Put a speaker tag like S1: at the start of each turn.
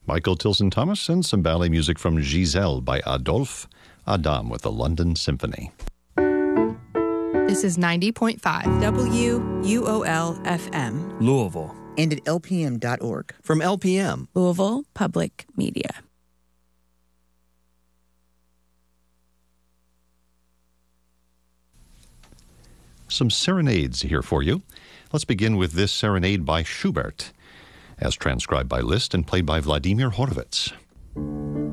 S1: Michael Tilson Thomas, and some ballet music from Giselle by Adolphe Adam with the London Symphony.
S2: This is 90.5
S3: WUOL-FM.
S4: Louisville.
S3: And at lpm.org.
S4: From LPM.
S5: Louisville Public Media.
S1: Some serenades here for you. Let's begin with this serenade by Schubert, as transcribed by Liszt and played by Vladimir Horowitz.